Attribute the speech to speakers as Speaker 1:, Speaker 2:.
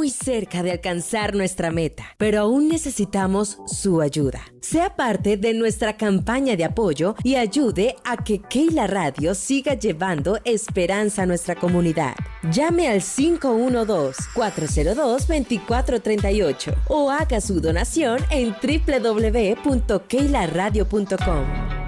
Speaker 1: muy cerca de alcanzar nuestra meta, pero aún necesitamos su ayuda. Sea parte de nuestra campaña de apoyo y ayude a que Keila Radio siga llevando esperanza a nuestra comunidad. Llame al 512-402-2438 o haga su donación en www.keilaradio.com.